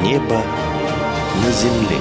Небо на земле.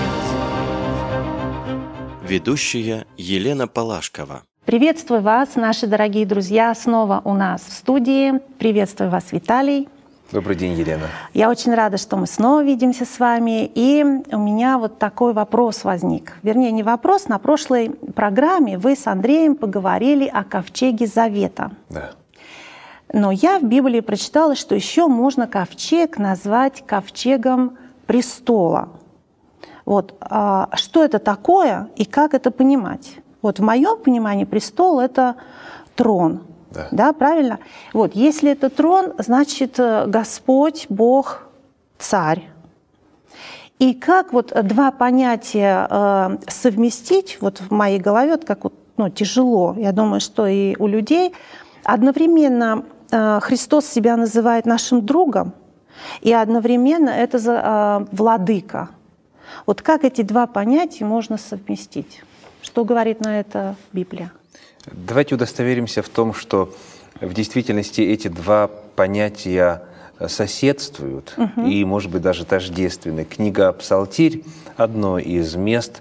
Ведущая Елена Палашкова. Приветствую вас, наши дорогие друзья, снова у нас в студии. Приветствую вас, Виталий. Добрый день, Елена. Я очень рада, что мы снова видимся с вами. И у меня вот такой вопрос возник. Вернее, не вопрос. На прошлой программе вы с Андреем поговорили о ковчеге Завета. Да. Но я в Библии прочитала, что еще можно ковчег назвать ковчегом престола. Вот, что это такое и как это понимать? Вот в моем понимании престол — это трон. Да, правильно? Вот, если это трон, значит, Господь, Бог, Царь. И как вот два понятия совместить, вот в моей голове, вот как вот, тяжело, я думаю, что и у людей. Одновременно Христос себя называет нашим другом, и одновременно это владыка. Вот как эти два понятия можно совместить? Что говорит на это Библия? Давайте удостоверимся в том, что в действительности эти два понятия соседствуют и, может быть, даже тождественны. Книга «Псалтирь», одно из мест,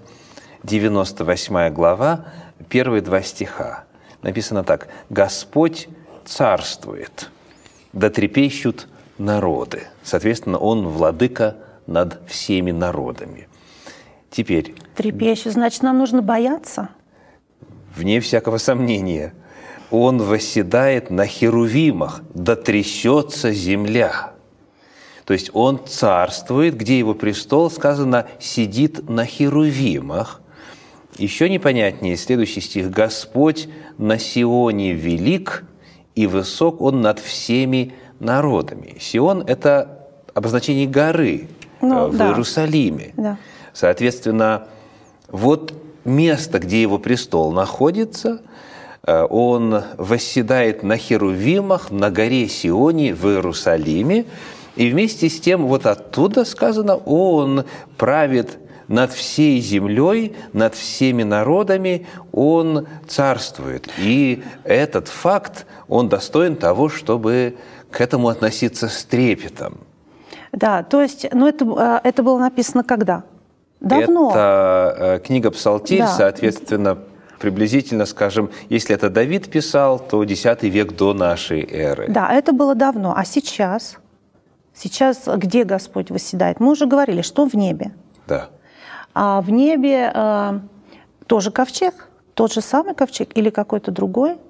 98 глава, первые два стиха. Написано так: «Господь царствует, да трепещут народы». Соответственно, Он владыка над всеми народами. Теперь... Трепещут, значит, нам нужно бояться? Вне всякого сомнения. Он восседает на херувимах, да трясется земля. То есть Он царствует, где Его престол, сказано, сидит на херувимах. Еще непонятнее следующий стих: «Господь на Сионе велик, и высок Он над всеми народами». Сион – это обозначение горы в Иерусалиме. Да. Соответственно, вот место, где Его престол находится, Он восседает на херувимах, на горе Сионе в Иерусалиме, и вместе с тем вот оттуда сказано, Он правит над всей землей, над всеми народами, Он царствует. И этот факт, он достоин того, чтобы к этому относиться с трепетом. Да, то есть, это было написано когда? Давно. Это книга «Псалтирь», да. Соответственно, приблизительно, скажем, если это Давид писал, то X век до нашей эры. Да, это было давно. А сейчас? Сейчас где Господь восседает? Мы уже говорили, что в небе. Да. А в небе тоже ковчег? Тот же самый ковчег или какой-то другой?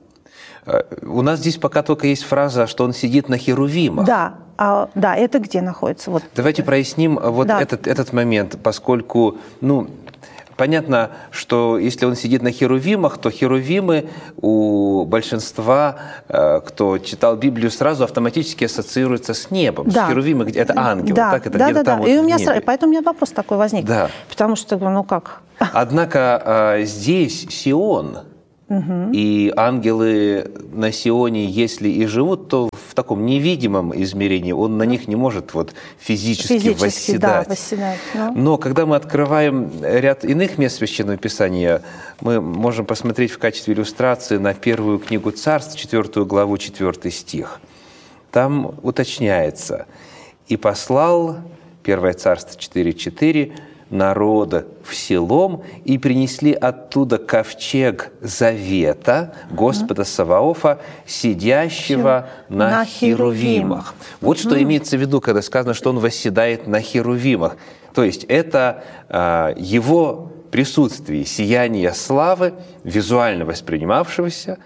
У нас здесь пока только есть фраза, что Он сидит на херувимах. Да. Да, это где находится? Вот. Давайте проясним этот момент, поскольку, понятно, что если Он сидит на херувимах, то херувимы у большинства, кто читал Библию, сразу автоматически ассоциируются с небом. Да. С херувимы, это ангелы. Да, так, это где-то там вот и в небе. Поэтому у меня вопрос такой возник. Да. Потому что, как? Однако здесь Сион. И ангелы на Сионе, если и живут, то в таком невидимом измерении, Он на них не может физически восседать. Да, восседать. Но когда мы открываем ряд иных мест Священного Писания, мы можем посмотреть в качестве иллюстрации на первую книгу Царств, 4 главу, 4 стих. Там уточняется: «И послал», 1 Царство 4:4, «народа в Силом, и принесли оттуда ковчег завета Господа Саваофа, сидящего на херувимах». Вот что имеется в виду, когда сказано, что Он восседает на херувимах. То есть это Его присутствие, сияние славы, визуально воспринимавшегося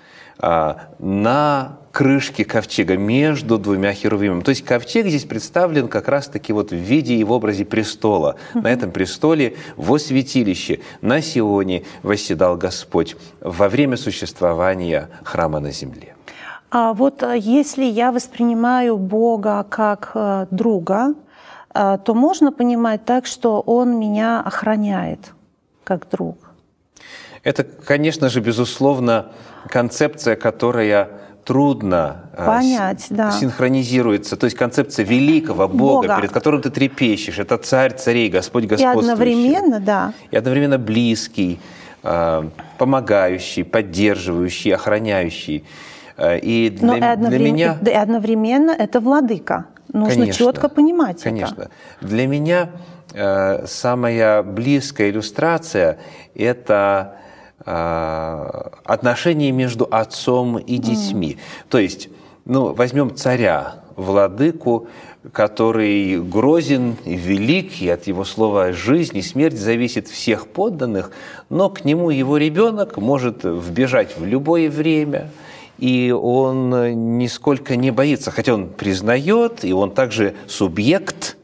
на крышке ковчега между двумя херувимами. То есть ковчег здесь представлен как раз-таки в виде и в образе престола. На этом престоле во святилище на Сионе восседал Господь во время существования храма на земле. А вот если я воспринимаю Бога как друга, то можно понимать так, что Он меня охраняет как друг? Это, конечно же, безусловно, концепция, которая трудно понять, синхронизируется. То есть концепция великого Бога, перед которым ты трепещешь. Это Царь царей, Господь господствующий. И одновременно близкий, помогающий, поддерживающий, охраняющий. И одновременно это владыка. нужно Конечно, четко понимать конечно. это. Для меня самая близкая иллюстрация – это отношения между отцом и детьми. То есть, возьмем царя, владыку, который грозен и велик, и от его слова жизнь и смерть зависит всех подданных, но к нему его ребенок может вбежать в любое время, и он нисколько не боится, хотя он признает, и он также субъект,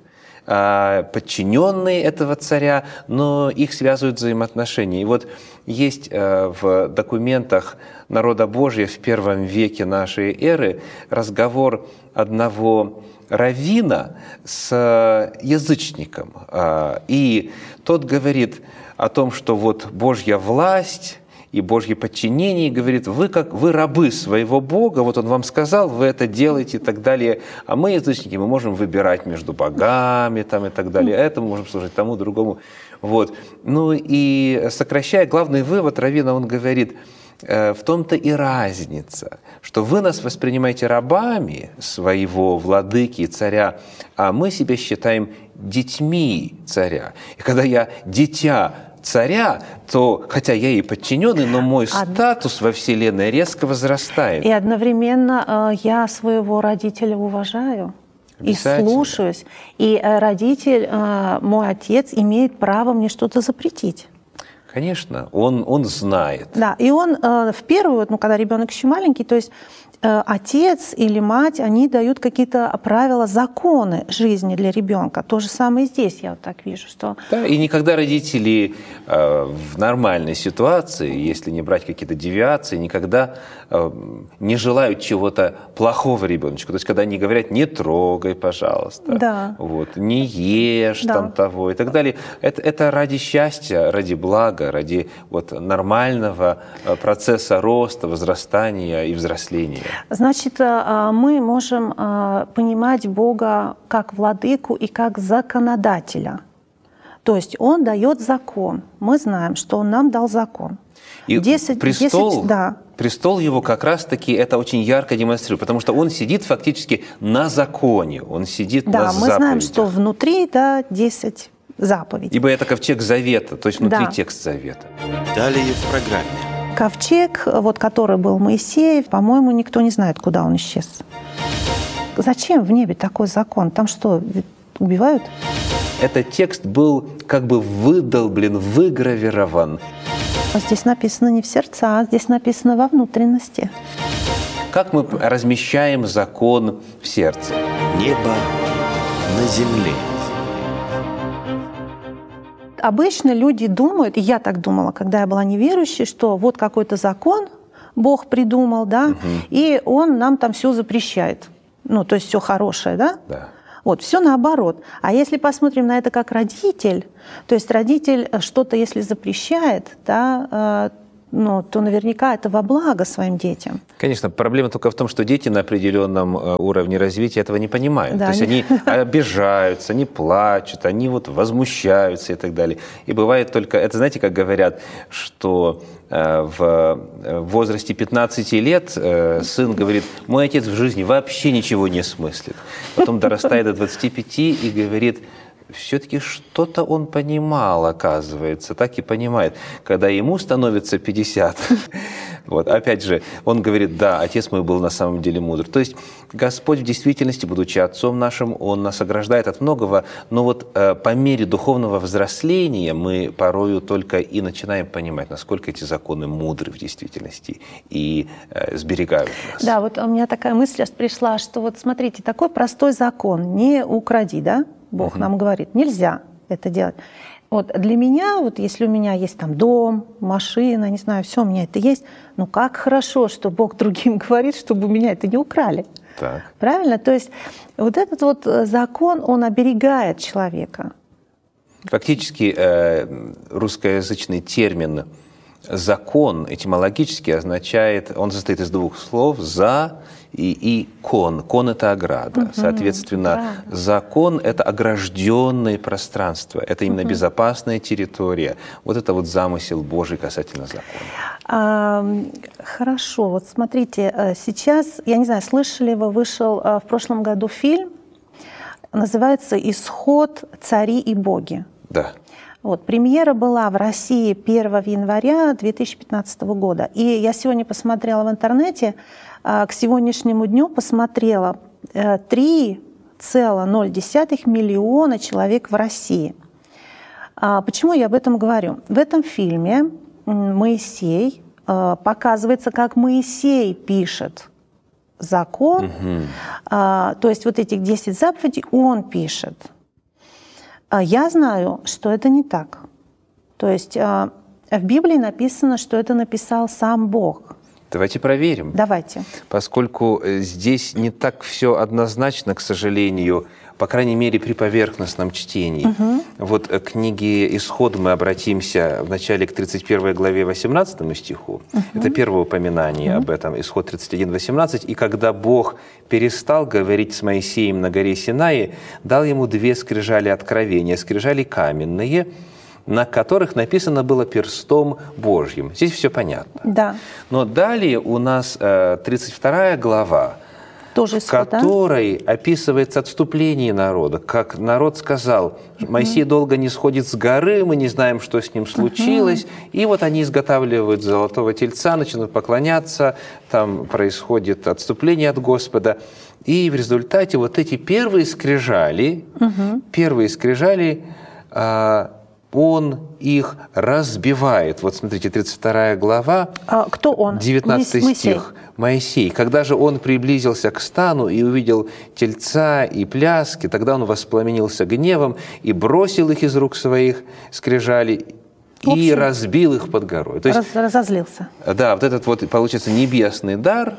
подчиненный этого царя, но их связывают взаимоотношения. И вот есть в документах народа Божия в первом веке нашей эры разговор одного раввина с язычником. И тот говорит о том, что вот Божья власть и Божье подчинение, и говорит, вы рабы своего Бога, вот Он вам сказал, вы это делаете и так далее, а мы, язычники, мы можем выбирать между богами там, и так далее, этому можем служить, тому, другому. Вот. И сокращая, главный вывод раввина, он говорит, в том-то и разница, что вы нас воспринимаете рабами своего владыки и царя, а мы себя считаем детьми царя. И когда я дитя царя, то, хотя я и подчиненный, но мой статус во Вселенной резко возрастает. И одновременно я своего родителя уважаю и слушаюсь. И родитель, мой отец, имеет право мне что-то запретить. Конечно, он знает. Да, и он в первую, когда ребенок еще маленький, то есть отец или мать, они дают какие-то правила, законы жизни для ребенка. То же самое и здесь, я вот так вижу, что... Да, и никогда родители в нормальной ситуации, если не брать какие-то девиации, никогда не желают чего-то плохого ребеночку. То есть, когда они говорят, не трогай, пожалуйста, да. Вот, не ешь там того и так далее. Это ради счастья, ради блага, ради нормального процесса роста, возрастания и взросления. Значит, мы можем понимать Бога как владыку и как законодателя. То есть Он дает закон. Мы знаем, что Он нам дал закон. И престол его как раз-таки это очень ярко демонстрирует, потому что он сидит фактически на законе, он сидит на заповедях. Да, мы знаем, что внутри 10 заповедей. Ибо это ковчег завета, то есть внутри текст завета. Далее в программе. Ковчег, который был Моисеев, по-моему, никто не знает, куда он исчез. Зачем в небе такой закон? Там что, убивают? Этот текст был как бы выдолблен, выгравирован. Здесь написано не в сердца, здесь написано во внутренности. Как мы размещаем закон в сердце? Небо на земле. Обычно люди думают, и я так думала, когда я была неверующей, что вот какой-то закон Бог придумал, и Он нам там все запрещает. То есть все хорошее, да? Да. Вот, все наоборот. А если посмотрим на это как родитель, то есть родитель что-то, если запрещает, то наверняка это во благо своим детям. Конечно, проблема только в том, что дети на определенном уровне развития этого не понимают. Да, то есть они обижаются, они плачут, они возмущаются и так далее. И бывает только, это знаете, как говорят, что в возрасте 15 лет сын говорит, мой отец в жизни вообще ничего не смыслит. Потом дорастает до 25 и говорит, все-таки что-то он понимал, оказывается, так и понимает. Когда ему становится 50, опять же, он говорит, да, отец мой был на самом деле мудр. То есть Господь в действительности, будучи отцом нашим, Он нас ограждает от многого, но по мере духовного взросления мы порою только и начинаем понимать, насколько эти законы мудры в действительности и сберегают нас. Да, у меня такая мысль пришла, что смотрите, такой простой закон, не укради, да? Бог нам говорит, нельзя это делать. Для меня, если у меня есть там дом, машина, не знаю, все у меня это есть, как хорошо, что Бог другим говорит, чтобы у меня это не украли. Так. Правильно? То есть этот закон, он оберегает человека. Фактически русскоязычный термин «закон» этимологически означает, он состоит из двух слов «за» и «кон». «Кон» – это ограда. Соответственно, закон – это огражденное пространство, это именно безопасная территория. Это замысел Божий касательно закона. Хорошо. Смотрите, сейчас, я не знаю, слышали вы, вышел в прошлом году фильм называется «Исход. Цари и боги». Да. Вот, премьера была в России 1 января 2015 года. И я сегодня посмотрела в интернете, к сегодняшнему дню посмотрела 3,0 миллиона человек в России. Почему я об этом говорю? В этом фильме Моисей показывается, как Моисей пишет закон, то есть вот этих 10 заповедей он пишет. Я знаю, что это не так. То есть в Библии написано, что это написал сам Бог. Давайте проверим. Давайте. Поскольку здесь не так все однозначно, к сожалению, по крайней мере, при поверхностном чтении. Вот к книге «Исход» мы обратимся вначале к 31 главе 18 стиху. Это первое упоминание об этом, «Исход» 31:18. «И когда Бог перестал говорить с Моисеем на горе Синае, дал ему 2 скрижали откровения, скрижали каменные, на которых написано было перстом Божьим». Здесь все понятно. Да. Но далее у нас 32 глава, Тоже в которой описывается отступление народа, как народ сказал: «Моисей долго не сходит с горы, мы не знаем, что с ним случилось». И вот они изготавливают золотого тельца, начинают поклоняться, там происходит отступление от Господа. И в результате вот эти первые скрижали, он их разбивает. Вот смотрите, 32 глава, кто он? 19 стих. Моисей. «Когда же он приблизился к стану и увидел тельца и пляски, тогда он воспламенился гневом и бросил их из рук своих скрижали и разбил их под горой». То есть, разозлился. Да, вот этот вот, получается, небесный дар,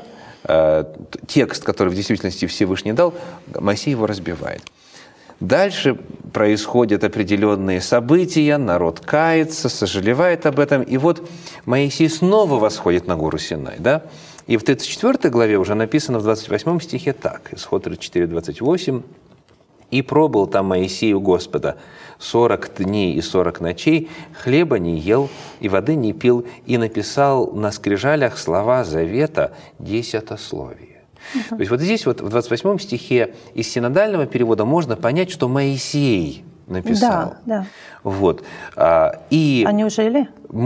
текст, который в действительности Всевышний дал, Моисей его разбивает. Дальше происходят определенные события, народ кается, сожалевает об этом. И вот Моисей снова восходит на гору Синай. Да? И в 34 главе уже написано в 28 стихе так, Исход 34:28. «И пробыл там Моисей у Господа 40 дней и 40 ночей, хлеба не ел и воды не пил, и написал на скрижалях слова завета 10-словия». То есть вот здесь вот в 28 стихе из синодального перевода можно понять, что Моисей написал. Да. Вот. И неужели?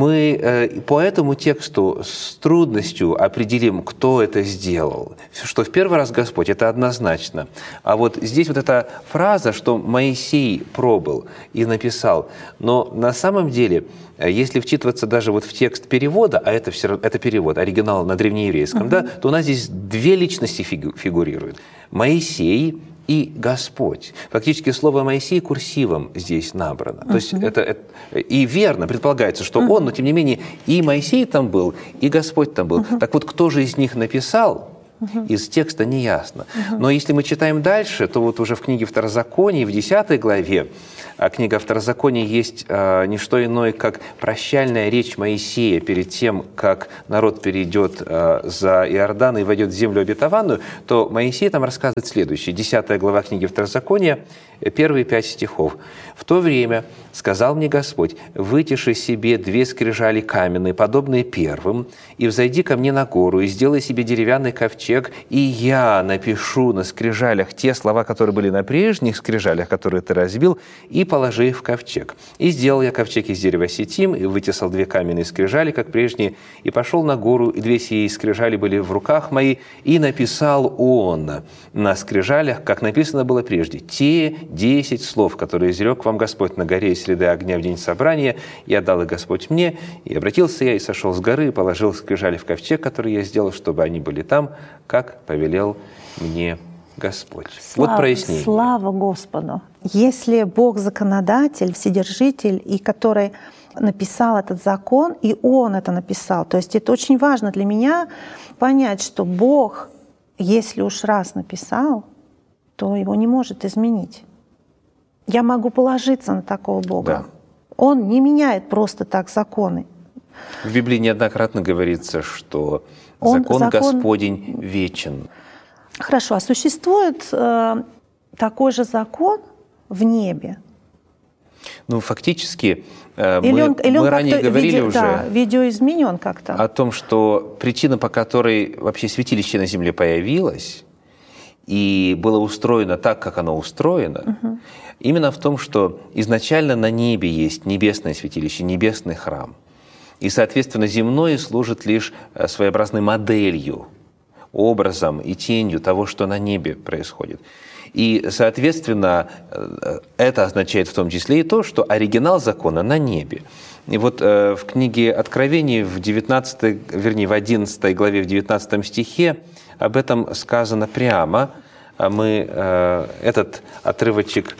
мы по этому тексту с трудностью определим, кто это сделал. Что в первый раз Господь, это однозначно. А вот здесь вот эта фраза, что Моисей пробыл и написал. Но на самом деле, если вчитываться даже вот в текст перевода, а это перевод, оригинал на древнееврейском, да, то у нас здесь 2 личности фигурируют. Моисей и Господь. Фактически слово «Моисей» курсивом здесь набрано. То есть это и верно, предполагается, что он, но тем не менее и Моисей там был, и Господь там был. Так вот, кто же из них написал? Из текста не ясно. Но если мы читаем дальше, то вот уже в книге Второзакония, в 10 главе, а книга Второзакония есть не что иное, как прощальная речь Моисея перед тем, как народ перейдет за Иордан и войдет в землю обетованную, то Моисей там рассказывает следующее. 10 глава книги Второзакония, первые 5 стихов. «В то время сказал мне Господь: вытеши себе 2 скрижали каменные, подобные первым, и взойди ко мне на гору, и сделай себе деревянный ковчег, и я напишу на скрижалях те слова, которые были на прежних скрижалях, которые ты разбил, и положи их в ковчег. И сделал я ковчег из дерева ситим, и вытесал 2 каменные скрижали, как прежние, и пошел на гору, и 2 сии скрижали были в руках мои, и написал он на скрижалях, как написано было прежде, те 10 слов, которые изрек вам Господь на горе из среды огня в день собрания, и отдал их Господь мне, и обратился я, и сошел с горы, и положил скрижали в ковчег, который я сделал, чтобы они были там, как повелел мне Господь». Вот прояснение. Слава Господу! Если Бог законодатель, вседержитель, и который написал этот закон, и Он это написал, то есть это очень важно для меня понять, что Бог, если уж раз написал, то его не может изменить. Я могу положиться на такого Бога. Да. Он не меняет просто так законы. В Библии неоднократно говорится, что закон Господень вечен. Хорошо, а существует такой же закон в небе? Ну, фактически, мы ранее говорили уже видоизменен как-то. О том, что причина, по которой вообще святилище на земле появилось, и было устроено так, как оно устроено, именно в том, что изначально на небе есть небесное святилище, небесный храм. И, соответственно, земное служит лишь своеобразной моделью, образом и тенью того, что на небе происходит. И, соответственно, это означает в том числе и то, что оригинал закона на небе. И вот в книге Откровений в 11 главе, в 19 стихе об этом сказано прямо. Мы этот отрывочек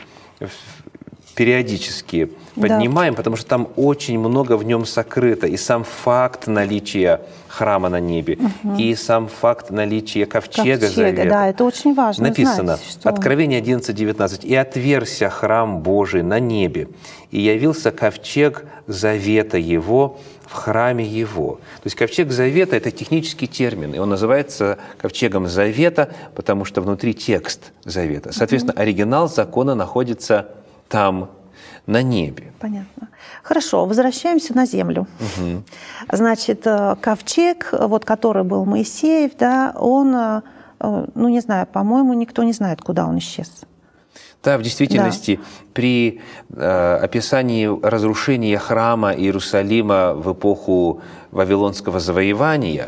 периодически поднимаем, потому что там очень много в нем сокрыто. И сам факт наличия храма на небе, и сам факт наличия ковчега завета. Да, это очень важно Написано, знать, что... Откровение 11:19. «И отверзся храм Божий на небе, и явился ковчег завета его в храме его». То есть ковчег завета – это технический термин, и он называется ковчегом завета, потому что внутри текст завета. Соответственно, оригинал закона находится там, на небе. Понятно. Хорошо, возвращаемся на землю. Значит, ковчег, вот, который был Моисеев, да, он, ну не знаю, по-моему, никто не знает, куда он исчез. Да, в действительности, при описании разрушения храма Иерусалима в эпоху Вавилонского завоевания,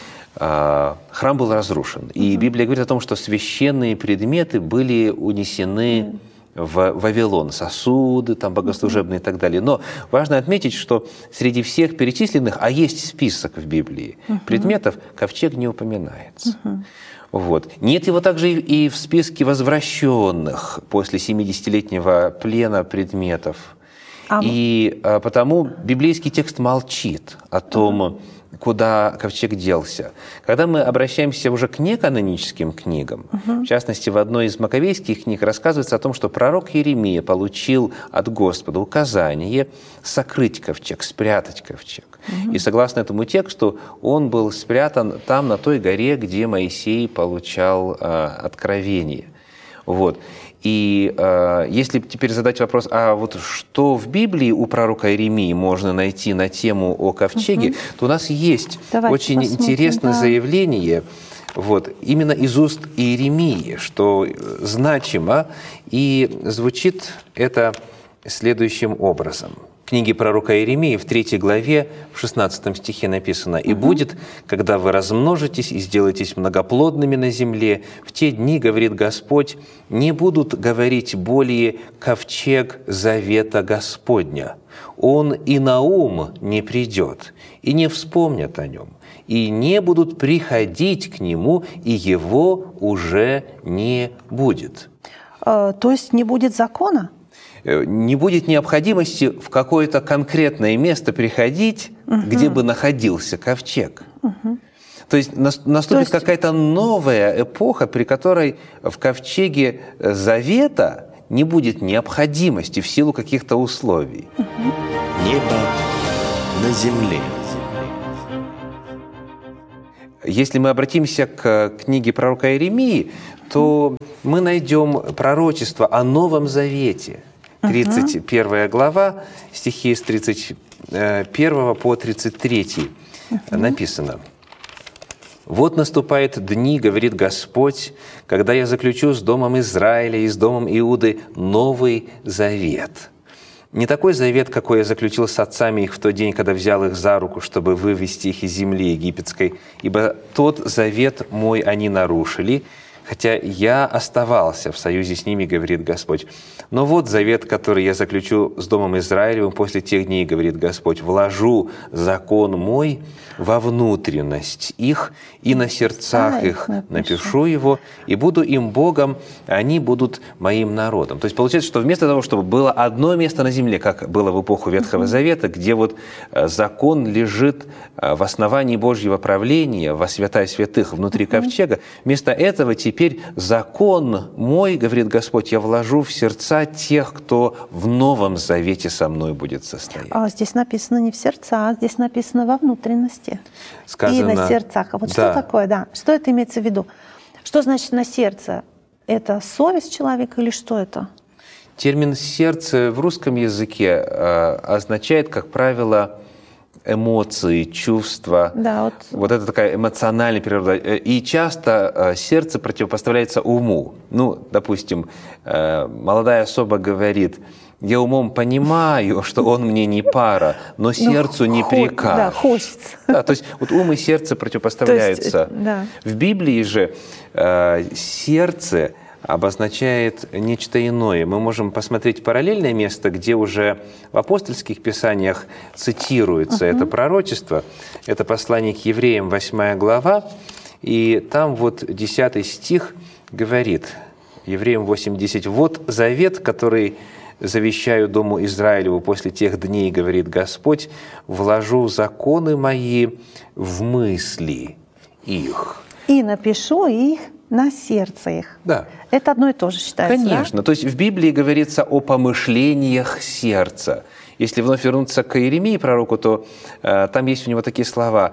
храм был разрушен. И Библия говорит о том, что священные предметы были унесены в Вавилон, сосуды, там, богослужебные и так далее. Но важно отметить, что среди всех перечисленных, а есть список в Библии предметов, ковчег не упоминается. Вот. Нет его также и в списке возвращенных после 70-летнего плена предметов. И потому библейский текст молчит о том, куда ковчег делся. Когда мы обращаемся уже к неканоническим книгам, в частности, в одной из маковейских книг рассказывается о том, что пророк Иеремия получил от Господа указание сокрыть ковчег, спрятать ковчег. И согласно этому тексту, он был спрятан там, на той горе, где Моисей получал откровение. Вот. И если теперь задать вопрос, а вот что в Библии у пророка Иеремии можно найти на тему о ковчеге, то у нас есть очень интересное заявление вот, именно из уст Иеремии, что значимо, и звучит это следующим образом. В книге пророка Иеремии в 3 главе, в 16 стихе написано: «И будет, когда вы размножитесь и сделаетесь многоплодными на земле, в те дни, говорит Господь, не будут говорить более ковчег завета Господня. Он и на ум не придет, и не вспомнят о нем, и не будут приходить к нему, и его уже не будет». То есть не будет закона? Не будет необходимости в какое-то конкретное место приходить, где бы находился ковчег. То есть наступит какая-то новая эпоха, при которой в ковчеге завета не будет необходимости в силу каких-то условий. Небо на земле. Если мы обратимся к книге пророка Иеремии, то мы найдем пророчество о Новом Завете. 31 глава, стихи с 31 по 33 написано. «Вот наступают дни, говорит Господь, когда я заключу с домом Израиля и с домом Иуды новый завет. Не такой завет, какой я заключил с отцами их в тот день, когда взял их за руку, чтобы вывести их из земли египетской, ибо тот завет мой они нарушили, хотя я оставался в союзе с ними, говорит Господь. Но вот завет, который я заключу с домом Израилевым после тех дней, говорит Господь, вложу закон мой во внутренность их, и на сердцах их напишу его, и буду им Богом, а они будут моим народом». То есть получается, что вместо того, чтобы было одно место на земле, как было в эпоху Ветхого Завета, где вот закон лежит в основании Божьего правления, во святая святых, внутри ковчега, вместо этого теперь закон мой, говорит Господь, я вложу в сердца тех, кто в Новом Завете со мной будет состоять. А здесь написано не в сердца, здесь написано во внутренности. Сказано, и на сердцах. А вот да. что такое, да? Что это имеется в виду? Что значит на сердце? Это совесть человека или что это? Термин «сердце» в русском языке означает, как правило, эмоции, чувства. Да, Вот это такая эмоциональная природа. И часто сердце противопоставляется уму. Ну, допустим, молодая особа говорит: я умом понимаю, что он мне не пара, но сердцу не прикажешь. Да, хочется. Да, то есть вот ум и сердце противопоставляются. Да. В Библии же сердце обозначает нечто иное. Мы можем посмотреть параллельное место, где уже в апостольских писаниях цитируется это пророчество. Это послание к евреям, 8 глава, и там вот 10 стих говорит, евреям 8:10, «Вот завет, который завещаю дому Израилеву после тех дней, говорит Господь, вложу законы мои в мысли их». И напишу их на сердце их. Да. Это одно и то же считается, конечно. Да? То есть в Библии говорится о помышлениях сердца. Если вновь вернуться к Иеремии, пророку, то там есть у него такие слова: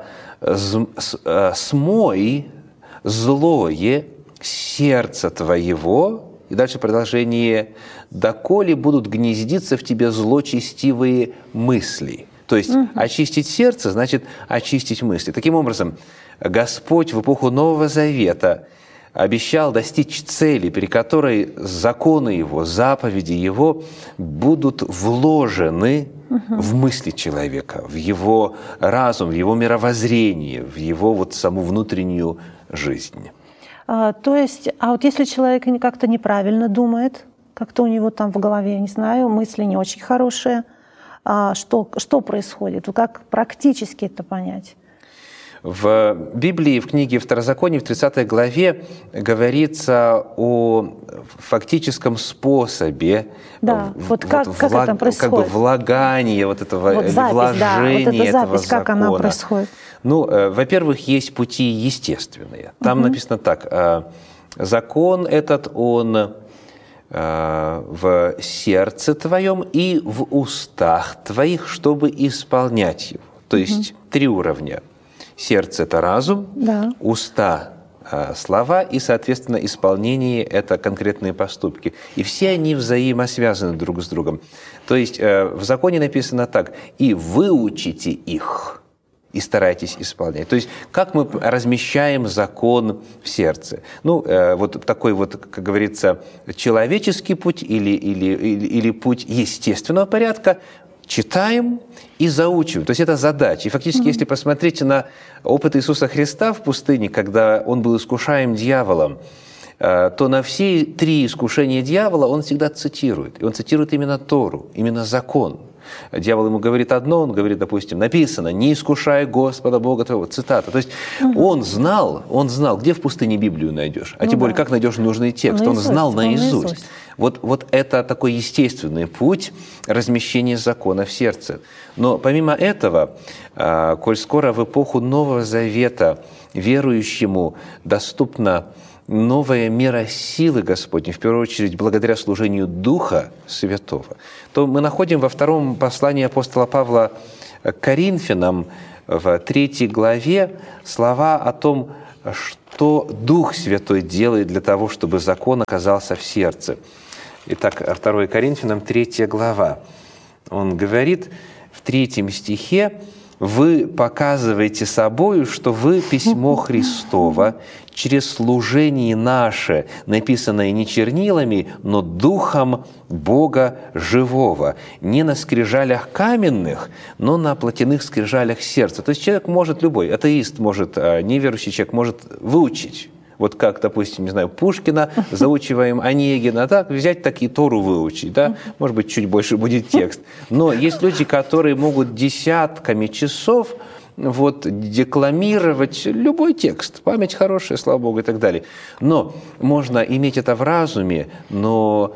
«Смой злое сердце твоего». И дальше продолжение: «Доколе будут гнездиться в тебе злочестивые мысли». То есть очистить сердце значит очистить мысли. Таким образом, Господь в эпоху Нового Завета обещал достичь цели, при которой законы Его, заповеди Его будут вложены в мысли человека, в его разум, в его мировоззрение, в его вот саму внутреннюю жизнь. То есть, а вот если человек как-то неправильно думает, как-то у него там в голове, я не знаю, мысли не очень хорошие, что происходит? Как практически это понять? В Библии, в книге Второзакония, в 30 главе говорится о фактическом способе как это происходит? Как бы влагания вот этого, вот запись, вложения вот эта запись, этого закона. как она происходит? Ну, во-первых, есть пути естественные. Там написано так: закон этот, он в сердце твоем и в устах твоих, чтобы исполнять его. То есть 3 уровня. Сердце – это разум, уста – слова, и, соответственно, исполнение – это конкретные поступки. И все они взаимосвязаны друг с другом. То есть в законе написано так: «И выучите их, и старайтесь исполнять». То есть как мы размещаем закон в сердце? Ну, вот такой вот, как говорится, человеческий путь или путь естественного порядка – читаем и заучиваем. То есть это задача. И фактически, если посмотреть на опыт Иисуса Христа в пустыне, когда Он был искушаем дьяволом, то на все 3 искушения дьявола Он всегда цитирует. И Он цитирует именно Тору, именно закон. Дьявол ему говорит одно, он говорит, допустим, написано: «Не искушай Господа Бога твоего». Цитата. То есть он знал, где в пустыне Библию найдешь, а тем более как найдешь нужный текст. Он знал наизусть. Вот это такой естественный путь размещения закона в сердце. Но помимо этого, коль скоро в эпоху Нового Завета верующему доступна новая мера силы Господней, в первую очередь благодаря служению Духа Святого, то мы находим во 2 послании апостола Павла к Коринфянам в 3 главе слова о том, что Дух Святой делает для того, чтобы закон оказался в сердце. Итак, 2 Коринфянам 3 глава. Он говорит в 3 стихе: «Вы показываете собою, что вы письмо Христово, через служение наше, написанное не чернилами, но Духом Бога живого, не на скрижалях каменных, но на плотяных скрижалях сердца». То есть человек может, любой атеист может, неверующий человек может выучить. Вот как, допустим, не знаю, Пушкина, заучиваем Онегина, так, взять так и Тору выучить, да, может быть, чуть больше будет текст. Но есть люди, которые могут десятками часов вот декламировать любой текст, память хорошая, слава Богу, и так далее. Но можно иметь это в разуме, но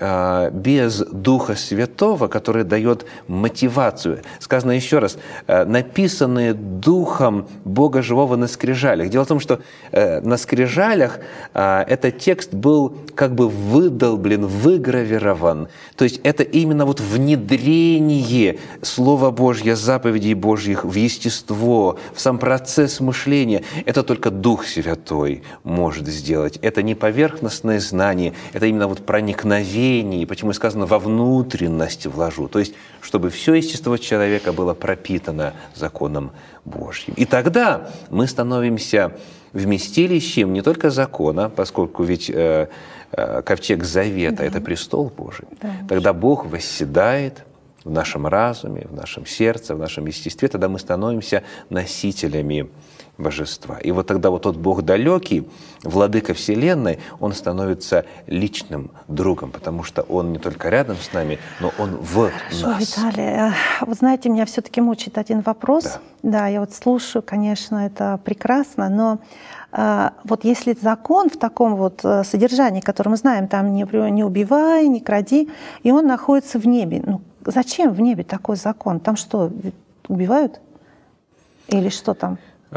без Духа Святого, который дает мотивацию. Сказано еще раз: написанные Духом Бога Живого на скрижалях. Дело в том, что на скрижалях этот текст был как бы выдолблен, выгравирован. То есть это именно вот внедрение Слова Божьего, заповедей Божьих в естество, в сам процесс мышления. Это только Дух Святой может сделать. Это не поверхностное знание, это именно вот проникновение вселении, почему сказано «во внутренность вложу», то есть чтобы все естество человека было пропитано законом Божьим. И тогда мы становимся вместилищем не только закона, поскольку ведь ковчег Завета – это престол Божий. Да. Тогда Бог восседает в нашем разуме, в нашем сердце, в нашем естестве, тогда мы становимся носителями Божества. И вот тогда вот тот Бог далекий, владыка Вселенной, Он становится личным другом, потому что Он не только рядом с нами, но Он в нас. Виталий, вы знаете, меня все-таки мучает один вопрос. Да, я вот слушаю, конечно, это прекрасно, но вот если закон в таком вот содержании, которое мы знаем, там не убивай, не кради, и он находится в небе, ну зачем в небе такой закон? Там что, убивают? Или что там?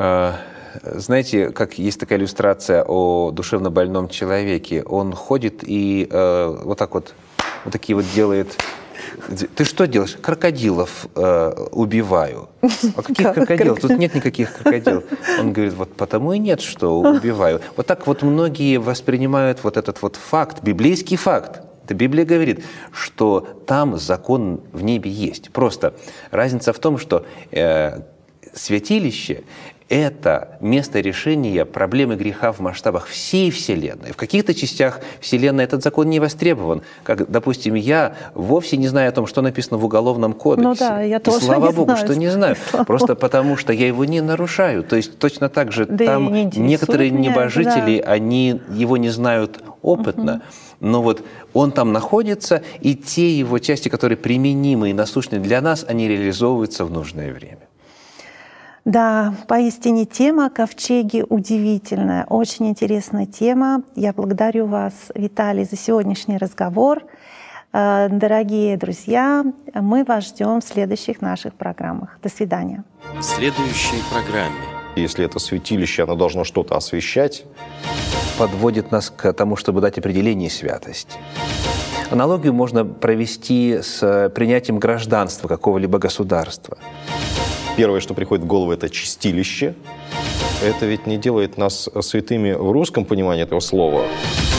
Знаете, как есть такая иллюстрация о душевно больном человеке. Он ходит и вот так вот такие вот делает. Ты что делаешь? Крокодилов убиваю. А каких крокодилов? Тут нет никаких крокодилов. Он говорит, вот потому и нет, что убиваю. Вот так вот многие воспринимают вот этот вот факт, библейский факт. Это Библия говорит, что там закон в небе есть. Просто разница в том, что святилище – это место решения проблемы греха в масштабах всей Вселенной. В каких-то частях Вселенной этот закон не востребован. Как, допустим, я вовсе не знаю о том, что написано в Уголовном кодексе. Ну да, я тоже слава не Богу, знаю. что не знаю. Просто потому, что я его не нарушаю. То есть точно так же да там некоторые небожители, они его не знают опытно. Но вот он там находится, и те его части, которые применимы и насущны для нас, они реализовываются в нужное время. Да, поистине тема ковчеги удивительная, очень интересная тема. Я благодарю вас, Виталий, за сегодняшний разговор. Дорогие друзья, мы вас ждем в следующих наших программах. До свидания. В следующей программе. Если это святилище, оно должно что-то освещать. Подводит нас к тому, чтобы дать определение святости. Аналогию можно провести с принятием гражданства какого-либо государства. Первое, что приходит в голову, это чистилище. Это ведь не делает нас святыми в русском понимании этого слова.